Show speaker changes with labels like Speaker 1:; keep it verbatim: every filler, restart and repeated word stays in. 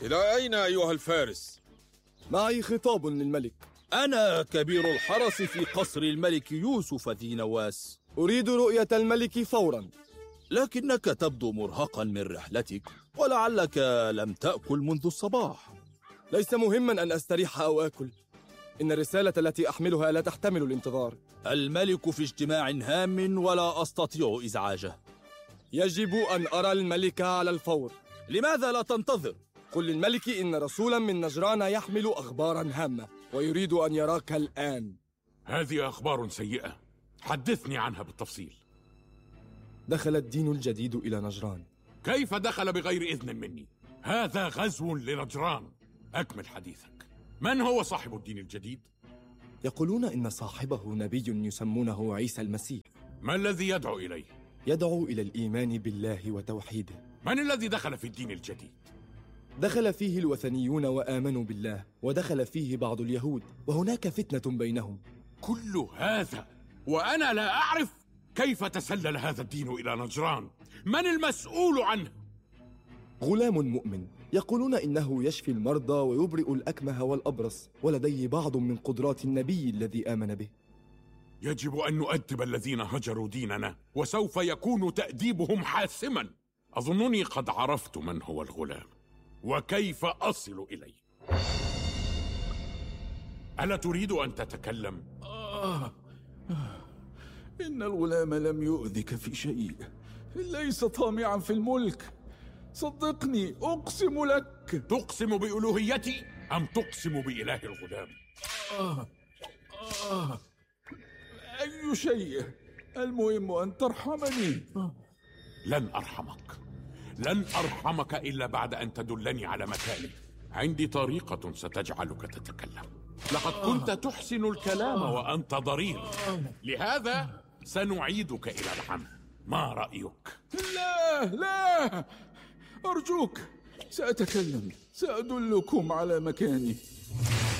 Speaker 1: إلى أين أيها الفارس؟
Speaker 2: معي خطاب للملك.
Speaker 3: أنا كبير الحرس في قصر الملك يوسف ذي نواس.
Speaker 2: أريد رؤية الملك فوراً.
Speaker 3: لكنك تبدو مرهقاً من رحلتك، ولعلك لم تأكل منذ الصباح.
Speaker 2: ليس مهماً أن أستريح أو آكل، إن الرسالة التي أحملها لا تحتمل الانتظار.
Speaker 3: الملك في اجتماع هام ولا أستطيع إزعاجه.
Speaker 2: يجب أن أرى الملك على الفور.
Speaker 3: لماذا لا تنتظر؟
Speaker 2: قل للملك إن رسولاً من نجران يحمل أخباراً هامة ويريد أن يراك الآن.
Speaker 4: هذه أخبار سيئة، حدثني عنها بالتفصيل.
Speaker 2: دخل الدين الجديد إلى نجران.
Speaker 4: كيف دخل بغير إذن مني؟ هذا غزو لنجران. أكمل حديثك. من هو صاحب الدين الجديد؟
Speaker 2: يقولون إن صاحبه نبي يسمونه عيسى المسيح.
Speaker 4: ما الذي يدعو إليه؟
Speaker 2: يدعو إلى الإيمان بالله وتوحيده.
Speaker 4: من الذي دخل في الدين الجديد؟
Speaker 2: دخل فيه الوثنيون وآمنوا بالله، ودخل فيه بعض اليهود، وهناك فتنة بينهم.
Speaker 4: كل هذا وأنا لا أعرف؟ كيف تسلل هذا الدين إلى نجران؟ من المسؤول عنه؟
Speaker 2: غلام مؤمن، يقولون إنه يشفي المرضى ويبرئ الأكمه والأبرص، ولديه بعض من قدرات النبي الذي آمن به.
Speaker 4: يجب أن نؤدب الذين هجروا ديننا، وسوف يكون تأديبهم حاسما. أظنني قد عرفت من هو الغلام وكيف أصل إليه. ألا تريد أن تتكلم؟
Speaker 5: آه. إن الغلام لم يؤذك في شيء، ليس طامعا في الملك. صدقني أقسم لك.
Speaker 4: تقسم بألوهيتي أم تقسم بإله الغلام؟
Speaker 5: آه. آه. أي شيء، المهم أن ترحمني. آه.
Speaker 4: لن أرحمك، لن أرحمك إلا بعد أن تدلني على مكاني. عندي طريقة ستجعلك تتكلم. لقد كنت تحسن الكلام وأنت ضرير، لهذا سنعيدك إلى العمل. ما رأيك؟
Speaker 5: لا لا، أرجوك، سأتكلم، سأدلكم على مكاني.